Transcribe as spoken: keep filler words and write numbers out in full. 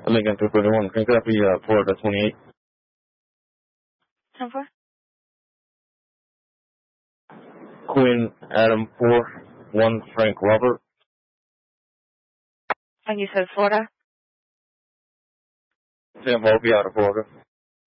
Lincoln two forty-one. Can copy uh, Florida twenty-eight. ten four. Queen Adam four one Frank Robert. And you said Florida? Tampa, I'll be out of Florida.